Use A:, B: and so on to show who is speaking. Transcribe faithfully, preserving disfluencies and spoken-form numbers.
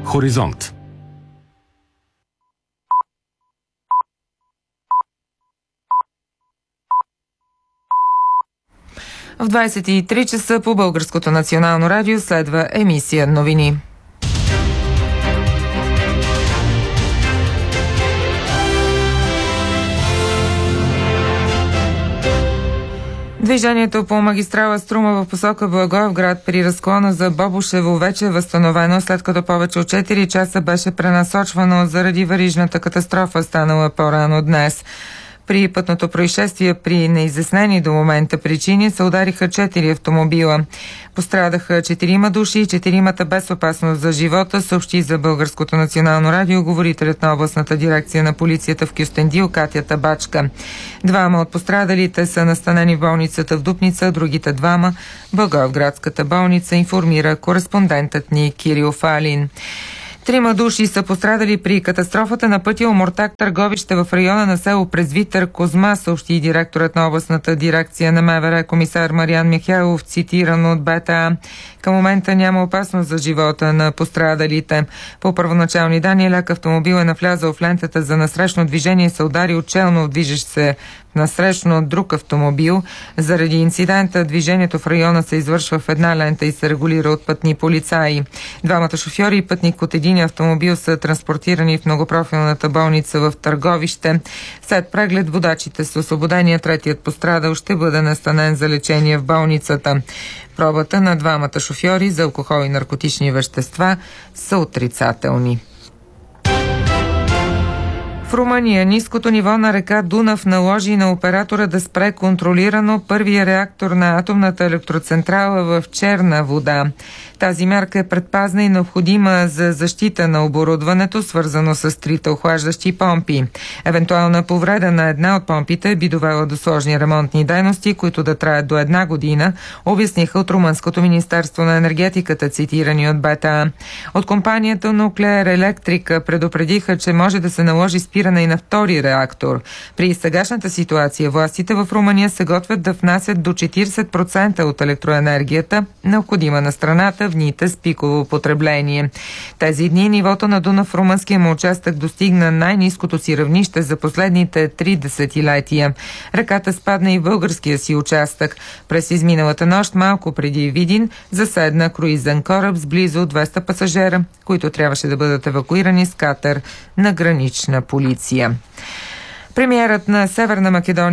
A: Хоризонт.
B: В двадесет и три часа по Българското национално радио следва емисия новини. Движението по магистрала Струма в посока Благоевград при разклона за Бобошево вече е възстановено, след като повече от четири часа беше пренасочвано заради верижната катастрофа, станала по-рано днес. При пътното происшествие при неизяснени до момента причини се удариха четири автомобила. Пострадаха четирима души и четиримата без опасност за живота, съобщи за Българското национално радио говорителят на областната дирекция на полицията в Кюстендил Катя Табачка. Двама от пострадалите са настанени в болницата в Дупница, другите двама в Благоевградската болница, информира кореспондентът ни Кирил Фалин. Трима души са пострадали при катастрофата на пътя Омуртаг – Търговище в района на село Презвитър Козма, съобщи и директорът на областната дирекция на МВР комисар Мариан Михайлов, цитиран от БТА. Към момента няма опасност за живота на пострадалите. По първоначални данни, лек автомобил е навлязъл в лентата за насрещно движение и се ударил челно от движещ се насрещно от друг автомобил. Заради инцидента движението в района се извършва в една лента и се регулира от пътни полицаи. Двамата шофьори и пътник от един автомобил са транспортирани в многопрофилната болница в Търговище. След преглед водачите са освободени, а третият пострадал ще бъде настанен за лечение в болницата. Пробата на двамата шофьори за алкохол и наркотични вещества са отрицателни. В Румъния ниското ниво на река Дунав наложи на оператора да спре контролирано първия реактор на атомната електроцентрала в черна вода. Тази мярка е предпазна и необходима за защита на оборудването, свързано с трите охлаждащи помпи. Евентуална повреда на една от помпите би довела до сложни ремонтни дейности, които да траят до една година, обясниха от Румънското министерство на енергетиката, цитирани от БТА. От компанията Nuclear Electric предупредиха, че може да се наложи спиране и на втори реактор. При сегашната ситуация властите в Румъния се готвят да внасят до четиридесет процента от електроенергията, необходима на страната, в дните с пиково потребление. Тези дни нивото на Дунав в румънския му участък достигна най-ниското си равнище за последните три десетилетия. Реката спадна и в българския си участък. През изминалата нощ, малко преди Видин, заседна круизен кораб с близо двеста пасажера, които трябваше да бъдат евакуирани с катер на гранична полиция. Премиерът на Северна Македония